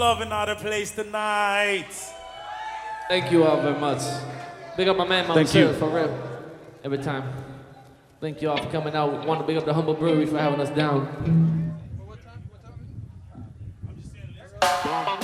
Love in our place tonight. Thank you all very much. Big up my man, Mama Sarah, for real. Every time. Thank you all for coming out. Want to big up the Humble Brewery for having us down.